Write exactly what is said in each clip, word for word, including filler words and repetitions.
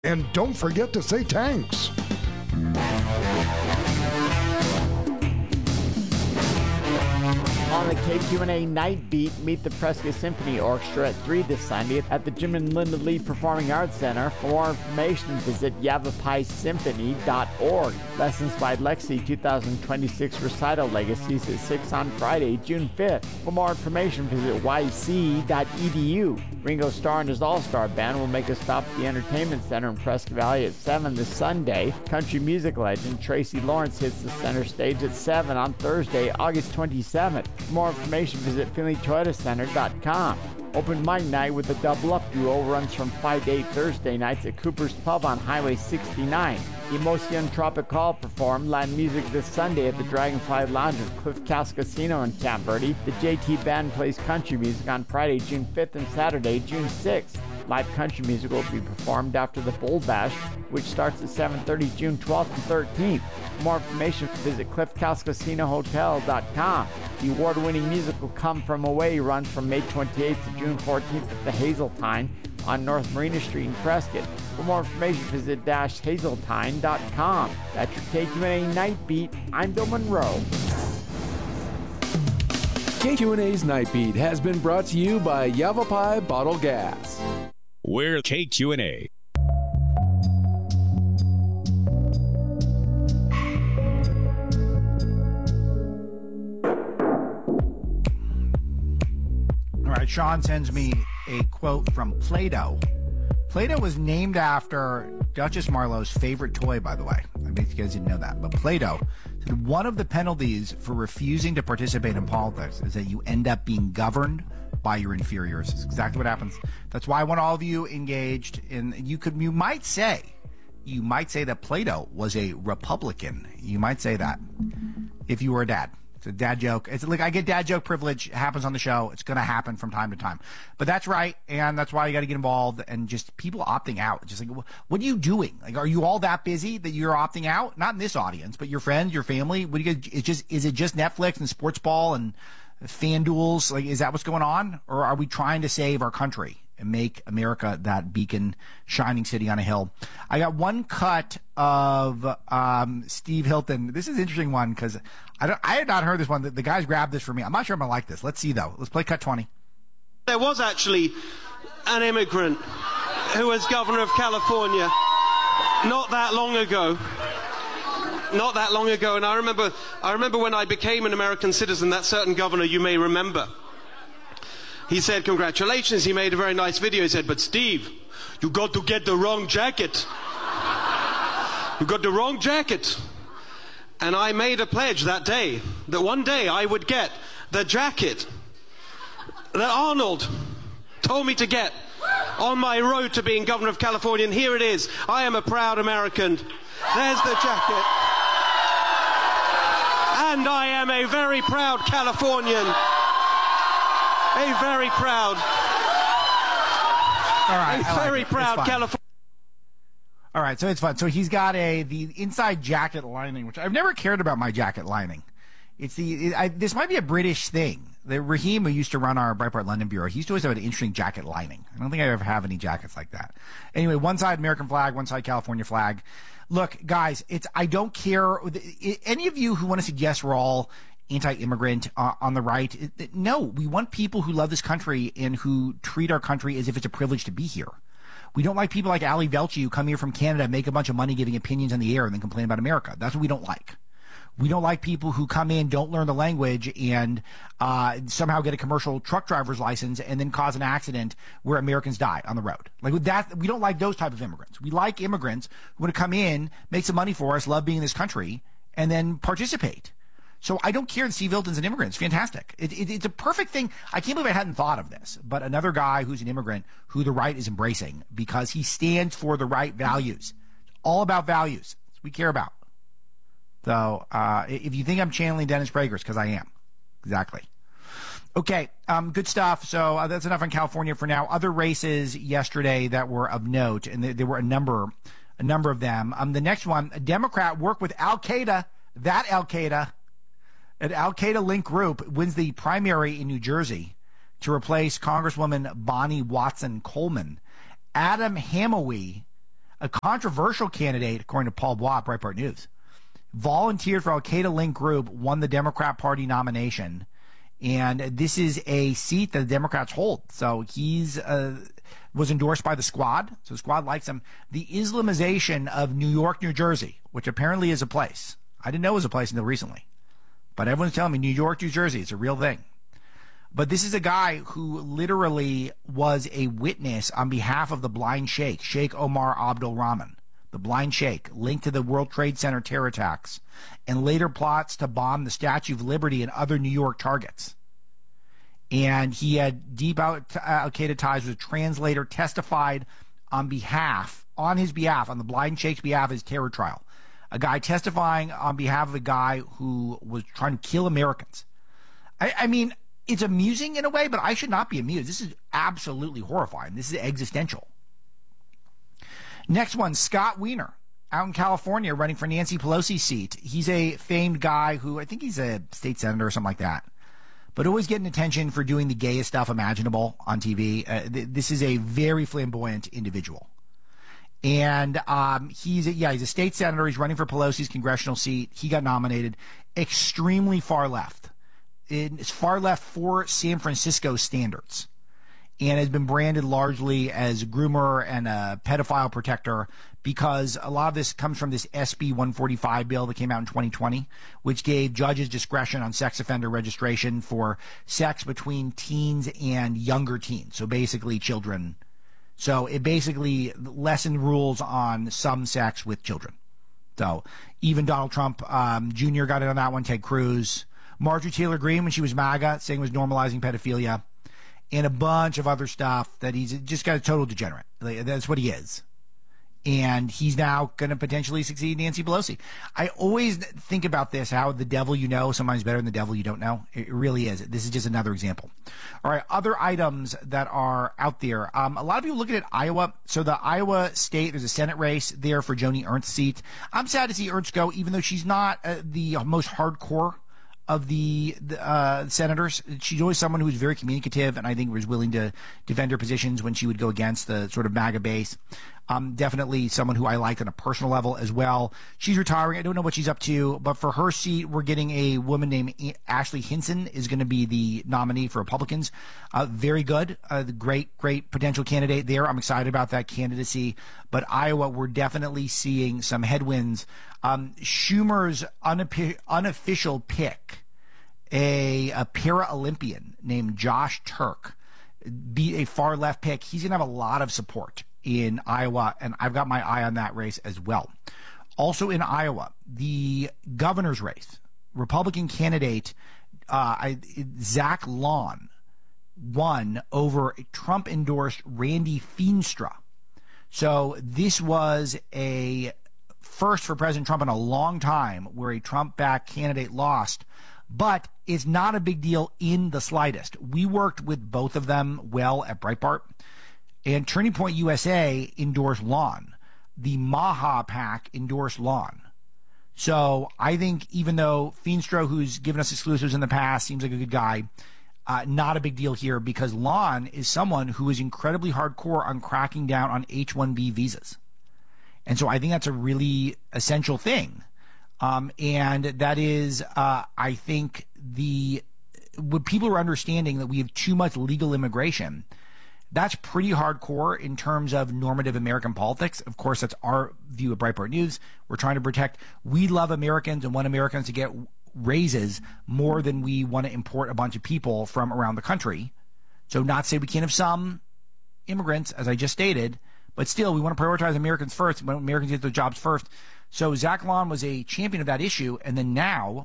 And don't forget to say thanks. On the K Q and A Night Beat, meet the Prescott Symphony Orchestra at three this Sunday at the Jim and Linda Lee Performing Arts Center. For more information, visit yavapai symphony dot org. Lessons by Lexi twenty twenty-six Recital Legacies at six on Friday, June fifth. For more information, visit y c dot e d u. Ringo Starr and his All-Star Band will make a stop at the Entertainment Center in Prescott Valley at seven this Sunday. Country music legend Tracy Lawrence hits the center stage at seven on Thursday, August twenty-seventh. For more information, visit finley toyota center dot com. Open mic night with the Double Up Duo runs from five to eight Thursday nights at Cooper's Pub on Highway sixty-nine. Emotion Tropical perform Latin music this Sunday at the Dragonfly Lounge at Cliff House Casino in Camp Verde. The J T Band plays country music on Friday, June fifth and Saturday, June sixth. Live country music will be performed after the Bull Bash, which starts at seven thirty June twelfth and thirteenth. For more information, visit cliff house casino hotel dot com. The award-winning musical Come From Away runs from May twenty-eighth to June fourteenth at the Hazeltine on North Marina Street in Prescott. For more information, visit dash hazeltine dot com. That's your K Q and A Night Beat. I'm Bill Monroe. K Q and A's Night Beat has been brought to you by Yavapai Bottle Gas. We're K Q and A. All right, Sean sends me a quote from Play-Doh. Play-Doh was named after Duchess Marlowe's favorite toy, by the way. I bet you guys didn't know that. But Play-Doh said one of the penalties for refusing to participate in politics is that you end up being governed by your inferiors. It's exactly what happens. That's why I want all of you engaged in, you could, you might say, you might say that Play-Doh was a Republican. You might say that if you were a dad. It's a dad joke. It's like I get dad joke privilege. It happens on the show. It's going to happen from time to time. But that's right, and that's why you got to get involved. And just people opting out. Just like, what are you doing? Like, are you all that busy that you're opting out? Not in this audience, but your friends, your family. What do you? It's just is it just Netflix and sports ball and fan duels? Like, is that what's going on, or are we trying to save our country and make America that beacon, shining city on a hill? I got one cut of um, Steve Hilton. This is an interesting one because I don't, I had not heard this one. The, the guys grabbed this for me. I'm not sure I'm going to like this. Let's see, though. Let's play cut twenty. There was actually an immigrant who was governor of California not that long ago. Not that long ago. And I remember, I remember when I became an American citizen, that certain governor you may remember. He said, congratulations. He made a very nice video. He said, but Steve, you got to get the wrong jacket. You got the wrong jacket. And I made a pledge that day that one day I would get the jacket that Arnold told me to get on my road to being governor of California. And here it is. I am a proud American. There's the jacket. And I am a very proud Californian. A very proud. All right. A very proud Californian. All right, so it's fun. So he's got a the inside jacket lining, which I've never cared about my jacket lining. It's the it, I, this might be a British thing. The Raheem, who used to run our Breitbart London bureau, he used to always have an interesting jacket lining. I don't think I ever have any jackets like that. Anyway, one side American flag, one side California flag. Look, guys, it's I don't care. Any of you who want to suggest we're all anti-immigrant uh, on the right, it, it, no, we want people who love this country and who treat our country as if it's a privilege to be here. We don't like people like Ali Velci who come here from Canada, make a bunch of money giving opinions on the air, and then complain about America. That's what we don't like. We don't like people who come in, don't learn the language, and uh, somehow get a commercial truck driver's license and then cause an accident where Americans die on the road. Like that, we don't like those type of immigrants. We like immigrants who want to come in, make some money for us, love being in this country, and then participate. So I don't care that Steve Hilton's an immigrant. It's fantastic. It, it, it's a perfect thing. I can't believe I hadn't thought of this. But another guy who's an immigrant who the right is embracing because he stands for the right values. It's all about values. That's what we care about. So uh, if you think I'm channeling Dennis Prager, because I am. Exactly. Okay, um, good stuff. So uh, that's enough on California for now. Other races yesterday that were of note, and there, there were a number, a number of them. Um, the next one, a Democrat worked with Al-Qaeda, that Al-Qaeda, an Al-Qaeda link group wins the primary in New Jersey to replace Congresswoman Bonnie Watson Coleman. Adam Hamawi a controversial candidate, according to Paul Bois, Breitbart News, volunteered for Al-Qaeda-linked group, won the Democrat Party nomination, and this is a seat that the Democrats hold. So he's uh, was endorsed by the Squad, so the Squad likes him. The Islamization of New York, New Jersey, which apparently is a place. I didn't know it was a place until recently, but everyone's telling me New York, New Jersey, it's a real thing. But this is a guy who literally was a witness on behalf of the blind sheikh, Sheikh Omar Abdul Rahman, the blind sheikh, linked to the World Trade Center terror attacks, and later plots to bomb the Statue of Liberty and other New York targets. And he had deep Al-Qaeda ties, was a translator, testified on behalf, on his behalf, on the blind sheikh's behalf, his terror trial. A guy testifying on behalf of a guy who was trying to kill Americans. I, I mean... It's amusing in a way, but I should not be amused. This is absolutely horrifying. This is existential. Next one, Scott Wiener, out in California, running for Nancy Pelosi's seat. He's a famed guy who, I think he's a state senator or something like that, but always getting attention for doing the gayest stuff imaginable on T V. Uh, th- this is a very flamboyant individual. And um, he's a, yeah, he's a state senator. He's running for Pelosi's congressional seat. He got nominated. Extremely far left. It's far left for San Francisco standards, and has been branded largely as a groomer and a pedophile protector, because a lot of this comes from this S B one forty-five bill that came out in twenty twenty, which gave judges discretion on sex offender registration for sex between teens and younger teens, so basically children. So it basically lessened rules on some sex with children. So even Donald Trump um, Junior got in on that one, Ted Cruz, Marjorie Taylor Greene, when she was MAGA, saying it was normalizing pedophilia, and a bunch of other stuff that he's just got a total degenerate. That's what he is. And he's now going to potentially succeed Nancy Pelosi. I always think about this, how the devil you know sometimes better than the devil you don't know. It really is. This is just another example. All right, other items that are out there. Um, a lot of people looking at Iowa. So the Iowa state, there's a Senate race there for Joni Ernst's seat. I'm sad to see Ernst go, even though she's not uh, the most hardcore of the, the uh, senators. She's always someone who's very communicative, and I think was willing to defend her positions when she would go against the sort of MAGA base. Um, definitely someone who I like on a personal level as well. She's retiring. I don't know what she's up to, but for her seat, we're getting a woman named Ashley Hinson is going to be the nominee for Republicans. Uh, very good. Uh, great, great potential candidate there. I'm excited about that candidacy. But Iowa, we're definitely seeing some headwinds. Um, Schumer's unepi- unofficial pick, a, a para-Olympian named Josh Turk, be a far left pick. He's going to have a lot of support in Iowa, and I've got my eye on that race as well. Also in Iowa, the governor's race, Republican candidate uh, I, Zach Lawn won over Trump-endorsed Randy Feenstra. So this was a first for President Trump in a long time where a Trump-backed candidate lost, but it's not a big deal in the slightest. We worked with both of them well at Breitbart. And Turning Point U S A endorsed Lawn. The Maha PAC endorsed Lawn. So I think even though Feenstra, who's given us exclusives in the past, seems like a good guy, uh, not a big deal here, because Lawn is someone who is incredibly hardcore on cracking down on H one B visas. And so I think that's a really essential thing. Um, and that is, uh, I think, the what people are understanding that we have too much legal immigration. That's pretty hardcore in terms of normative American politics. Of course, that's our view of Breitbart News. We're trying to protect. We love Americans and want Americans to get raises more than we want to import a bunch of people from around the country. So not to say we can't have some immigrants, as I just stated, but still we want to prioritize Americans first. When Americans get their jobs first. So Zach Lawn was a champion of that issue, and then now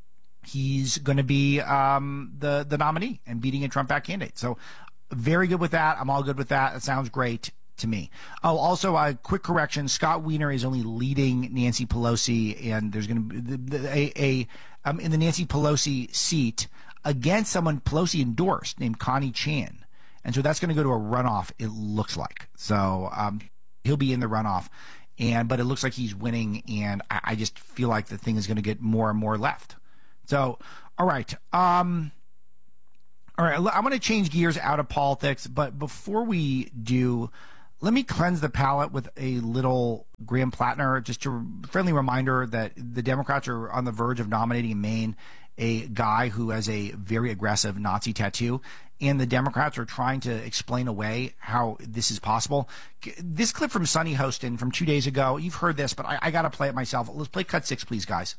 he's going to be um, the, the nominee and beating a Trump-backed candidate. So very good with that. I'm all good with that. It sounds great to me. Oh, also a quick correction. Scott Wiener is only leading Nancy Pelosi, and there's going to be a, a um, in the Nancy Pelosi seat against someone Pelosi endorsed named Connie Chan. And so that's going to go to a runoff, it looks like. So um, he'll be in the runoff, and but it looks like he's winning, and I, I just feel like the thing is going to get more and more left. So, all right. Um, All right, I'm going to change gears out of politics, but before we do, Let me cleanse the palate with a little Graham Plattner, just a friendly reminder that the Democrats are on the verge of nominating in Maine a guy who has a very aggressive Nazi tattoo, and the Democrats are trying to explain away how this is possible. This clip from Sonny Hostin from two days ago, you've heard this, but I, I got to play it myself. Let's play cut six, please, guys.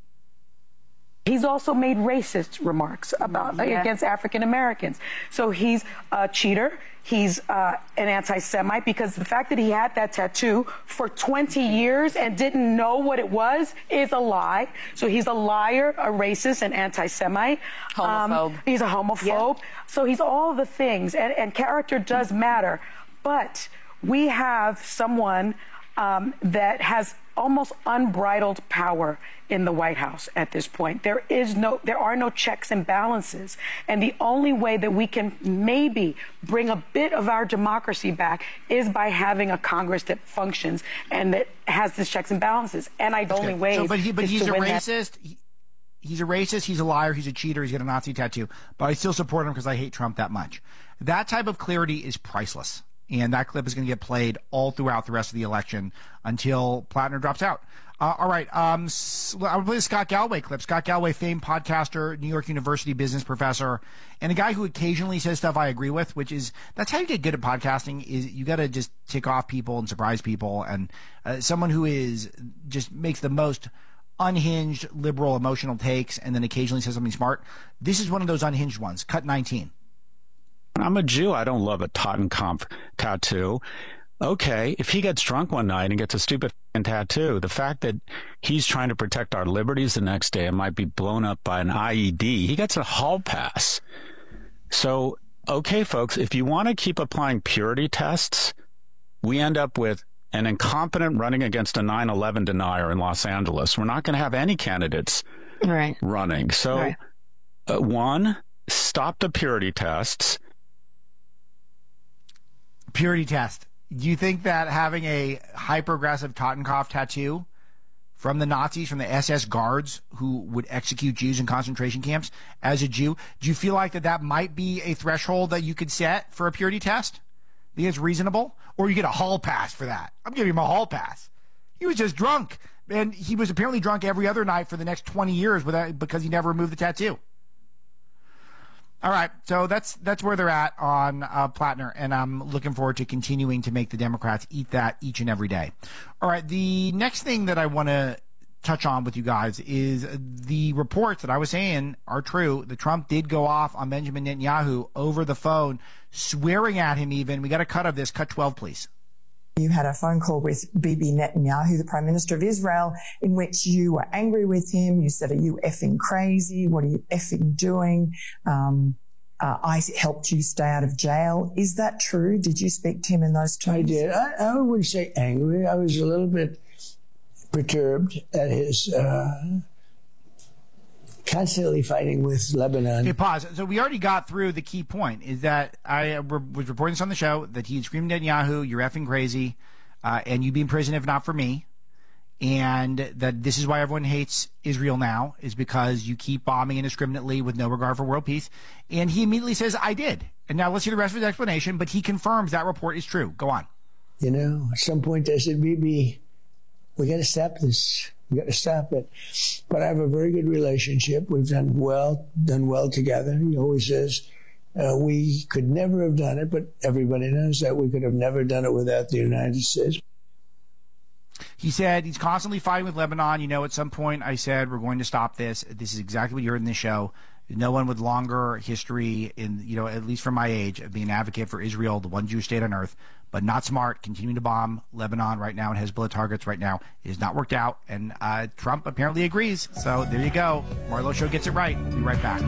He's also made racist remarks about yeah. against African Americans. So he's a cheater. He's uh, an anti-Semite, because the fact that he had that tattoo for twenty years and didn't know what it was is a lie. So he's a liar, a racist, an anti-Semite. Homophobe. Um, he's a homophobe. Yeah. So he's all the things, and, and character does matter. But we have someone um, that has almost unbridled power in the White House at this point. There is no, there are no checks and balances. And the only way that we can maybe bring a bit of our democracy back is by having a Congress that functions and that has these checks and balances. And I, the only way so, but he, but is he's to a win racist. He, he's a racist. He's a liar. He's a cheater. He's got a Nazi tattoo. But I still support him because I hate Trump that much. That type of clarity is priceless. And that clip is going to get played all throughout the rest of the election until Plattner drops out. Uh, all right. Um, I'm going to play the Scott Galloway clip. Scott Galloway, famed podcaster, New York University business professor, and a guy who occasionally says stuff I agree with, which is, that's how you get good at podcasting, is you got to just tick off people and surprise people. And uh, someone who is just makes the most unhinged, liberal, emotional takes and then occasionally says something smart. This is one of those unhinged ones. Cut nineteen. I'm a Jew. I don't love a Totenkopf tattoo. Okay, if he gets drunk one night and gets a stupid tattoo, the fact that he's trying to protect our liberties the next day and might be blown up by an I E D, he gets a hall pass. So, okay, folks, if you want to keep applying purity tests, we end up with an incompetent running against a nine eleven denier in Los Angeles. We're not going to have any candidates right. running. So, right. uh, one, stop the purity tests. Purity test. Do you think that having a hyper-aggressive Totenkopf tattoo from the Nazis, from the S S guards who would execute Jews in concentration camps, as a Jew, do you feel like that that might be a threshold that you could set for a purity test? Do you think it's reasonable? Or you get a hall pass for that? I'm giving him a hall pass. He was just drunk. And he was apparently drunk every other night for the next twenty years without, because he never removed the tattoo. All right, so that's that's where they're at on uh, Plattner, and I'm looking forward to continuing to make the Democrats eat that each and every day. All right, the next thing that I want to touch on with you guys is the reports that I was saying are true. The Trump did go off on Benjamin Netanyahu over the phone, swearing at him even. We got a cut of this. Cut twelve, please. You had a phone call with Bibi Netanyahu, the Prime Minister of Israel, in which you were angry with him. You said, are you effing crazy? What are you effing doing? Um, uh, I helped you stay out of jail. Is that true? Did you speak to him in those terms? I did. I, I wouldn't say angry. I was a little bit perturbed at his uh, constantly fighting with Lebanon. Okay, pause. So we already got through the key point, is that I was reporting this on the show, that he had screamed at Netanyahu, you're effing crazy, uh, and you'd be in prison if not for me, and that this is why everyone hates Israel now, is because you keep bombing indiscriminately with no regard for world peace. And he immediately says, I did. And now let's hear the rest of his explanation, but he confirms that report is true. Go on. You know, at some point I said, Bibi, we got to stop this. We got to stop it. But I have a very good relationship. We've done well, done well together. He always says, uh, we could never have done it, but everybody knows that we could have never done it without the United States. He said he's constantly fighting with Lebanon. You know, at some point I said, we're going to stop this. This is exactly what you heard in this show. No one with longer history in, you know, at least from my age, of being an advocate for Israel, the one Jewish state on earth, but not smart, continuing to bomb Lebanon right now and Hezbollah targets right now. It has not worked out, and uh, Trump apparently agrees. So there you go. Marlo Show gets it right. We'll be right back.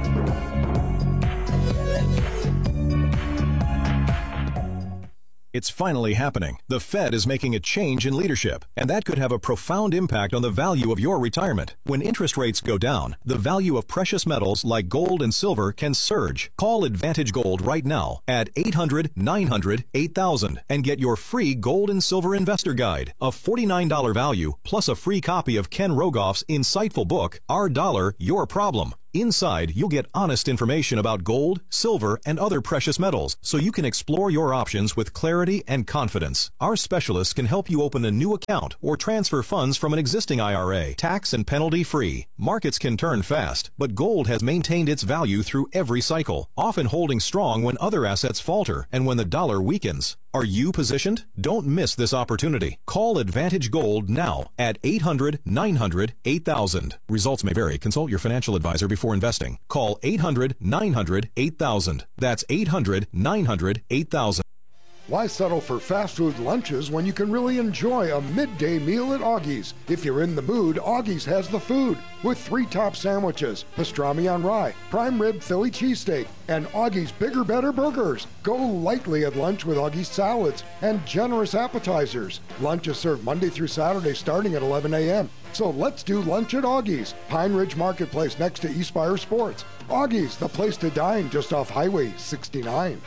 It's finally happening. The Fed is making a change in leadership, and that could have a profound impact on the value of your retirement. When interest rates go down, the value of precious metals like gold and silver can surge. Call Advantage Gold right now at eight hundred, nine hundred, eight thousand and get your free Gold and Silver Investor Guide, a forty-nine dollars value, plus a free copy of Ken Rogoff's insightful book, Our Dollar, Your Problem. Inside, you'll get honest information about gold, silver, and other precious metals, so you can explore your options with clarity and confidence. Our specialists can help you open a new account or transfer funds from an existing I R A, tax and penalty free. Markets can turn fast, but gold has maintained its value through every cycle, often holding strong when other assets falter and when the dollar weakens. Are you positioned? Don't miss this opportunity. Call Advantage Gold now at eight hundred, nine hundred, eight thousand. Results may vary. Consult your financial advisor before investing. Call eight hundred, nine hundred, eight thousand. That's eight hundred, nine hundred, eight thousand. Why settle for fast food lunches when you can really enjoy a midday meal at Augie's? If you're in the mood, Augie's has the food with three top sandwiches, pastrami on rye, prime rib Philly cheesesteak, and Augie's Bigger Better Burgers. Go lightly at lunch with Augie's salads and generous appetizers. Lunch is served Monday through Saturday starting at eleven a.m. So let's do lunch at Augie's, Pine Ridge Marketplace next to Eastspire Sports. Augie's, the place to dine just off Highway sixty-nine.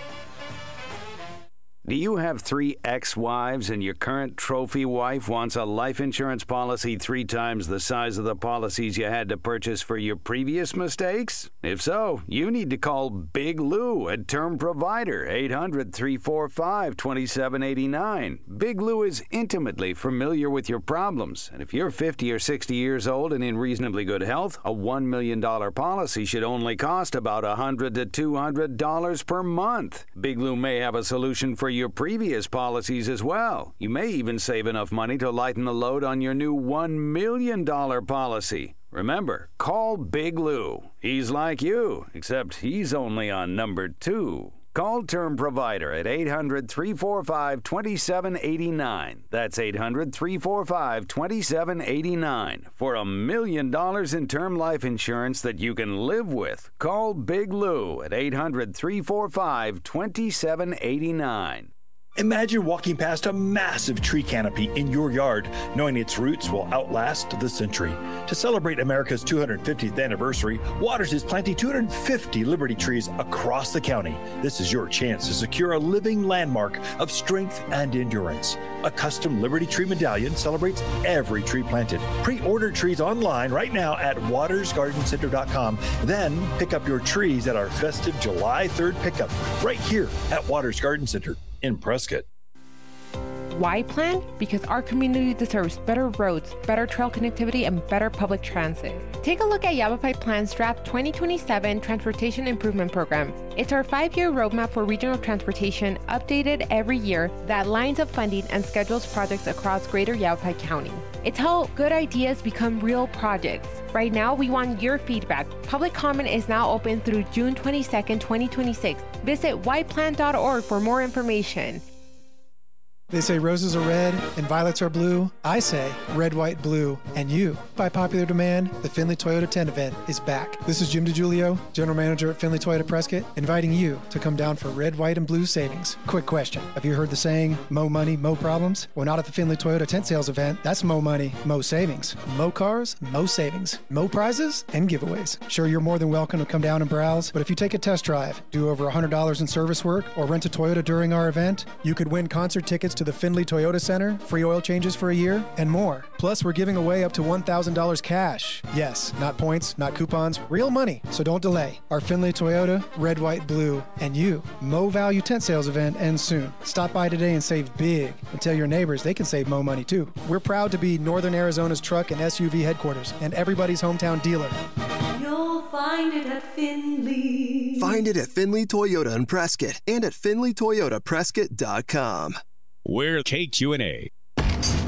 Do you have three ex-wives and your current trophy wife wants a life insurance policy three times the size of the policies you had to purchase for your previous mistakes? If so, you need to call Big Lou at Term Provider, eight hundred, three four five, two seven eight nine. Big Lou is intimately familiar with your problems, and if you're fifty or sixty years old and in reasonably good health, a one million dollars policy should only cost about one hundred to two hundred dollars per month. Big Lou may have a solution for your previous policies as well. You may even save enough money to lighten the load on your new one million dollars policy. Remember, call Big Lou. He's like you, except he's only on number two. Call Term Provider at eight hundred, three four five, two seven eight nine. That's eight hundred, three four five, two seven eight nine. For a million dollars in term life insurance that you can live with, call Big Lou at eight hundred, three four five, two seven eight nine. Imagine walking past a massive tree canopy in your yard, knowing its roots will outlast the century. To celebrate America's two hundred fiftieth anniversary, Waters is planting two hundred fifty Liberty trees across the county. This is your chance to secure a living landmark of strength and endurance. A custom Liberty Tree medallion celebrates every tree planted. Pre-order trees online right now at waters garden center dot com. Then pick up your trees at our festive July third pickup right here at Waters Garden Center in Prescott. Why plan? Because our community deserves better roads, better trail connectivity, and better public transit. Take a look at Yavapai Plan's Draft twenty twenty-seven Transportation Improvement Program. It's our five-year roadmap for regional transportation, updated every year, that lines up funding and schedules projects across greater Yavapai County. It's how good ideas become real projects. Right now, we want your feedback. Public comment is now open through June twenty-second, twenty twenty-six. Visit y plan dot org for more information. They say roses are red and violets are blue. I say red, white, blue, and you. By popular demand, the Findlay Toyota ten event is back. This is Jim DiGiulio, General Manager at Findlay Toyota Prescott, inviting you to come down for red, white, and blue savings. Quick question. Have you heard the saying, mo money, mo problems? Well, not at the Findlay Toyota tent sales event. That's mo money, mo savings. Mo cars, mo savings. Mo prizes and giveaways. Sure, you're more than welcome to come down and browse, but if you take a test drive, do over one hundred dollars in service work, or rent a Toyota during our event, you could win concert tickets to the Findlay Toyota Center, free oil changes for a year, and more. Plus, we're giving away up to one thousand dollars cash. Yes, not points, not coupons, real money. So don't delay. Our Findlay Toyota, red, white, blue, and you. Mo Value tent sales event ends soon. Stop by today and save big. And tell your neighbors they can save Mo money too. We're proud to be Northern Arizona's truck and S U V headquarters and everybody's hometown dealer. You'll find it at Findlay. Find it at Findlay Toyota in Prescott and at Findlay Toyota Prescott dot com. We're K Q and A.